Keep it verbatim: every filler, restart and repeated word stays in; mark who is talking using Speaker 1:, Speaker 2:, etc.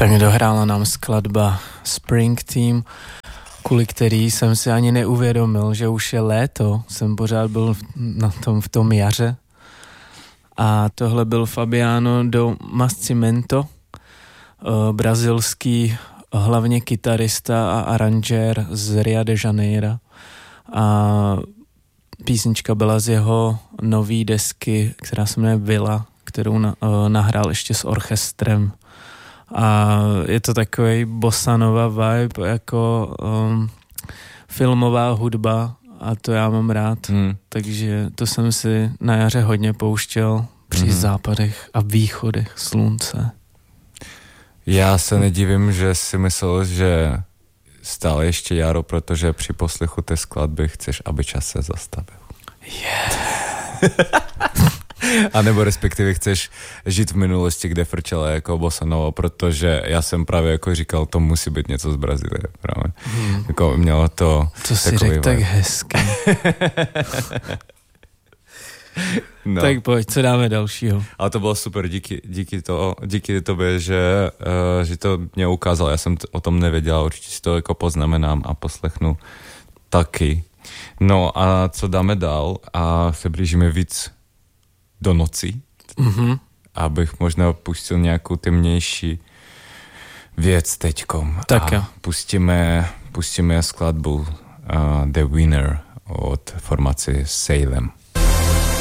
Speaker 1: Tak dohrála nám skladba Spring Team, kvůli který jsem si ani neuvědomil, že už je léto, jsem pořád byl na tom, v tom jaře. A tohle byl Fabiano do Nascimento, brazilský hlavně kytarista a aranžér z Rio de Janeiro. A písnička byla z jeho nový desky, která se jmenuje Villa, kterou na, uh, nahrál ještě s orchestrem. A je to takový bossa nova vibe, jako um, filmová hudba, a to já mám rád. Hmm. Takže to jsem si na jaře hodně pouštěl při hmm. západech a východech slunce.
Speaker 2: Já se nedivím, že si myslel, že stále ještě jaro, protože při poslechu té skladby chceš, aby čas se zastavil.
Speaker 1: Yeah.
Speaker 2: A nebo respektive chceš žít v minulosti, kde frčela jako bossa nova, protože já jsem právě jako říkal, to musí být něco z Brazílie. Právě. Hmm. Jako mělo to...
Speaker 1: To si řekl tak hezky. No. Tak pojď, co dáme dalšího?
Speaker 2: Ale to bylo super, díky, díky, to, díky tobě, že, uh, že to mě ukázal. Já jsem t- o tom nevěděl, určitě si to jako poznamenám a poslechnu taky. No a co dáme dál? A se blížíme víc do noci, mm-hmm. abych možná pustil nějakou temnější věc teďkom.
Speaker 1: Tak
Speaker 2: a pustíme, pustíme skladbu uh, The Winner od formace Salem.